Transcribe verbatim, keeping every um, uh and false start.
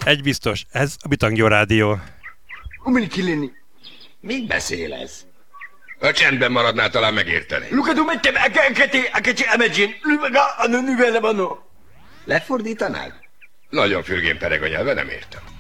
Egy biztos, ez a Bitangyó Rádió. Umini kilini. Mit beszélesz? Ha csendben maradnál, talán megérteni. Luca, tu mettem akati akati amedzsin. Luca, anu nüvele vano. Lefordítanád? Nagyon fürgén pereg a nyelve, nem értem.